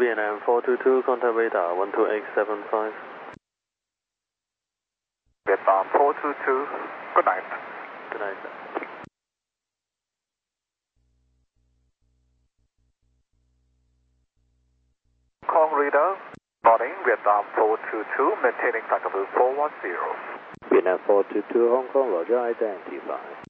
Vietnam 422, contact radar 12875. Vietnam 422, good night. Good night, sir. Kong radar, morning, Vietnam 422, maintaining flight level 410. Vietnam 422, Hong Kong, Roger, identify.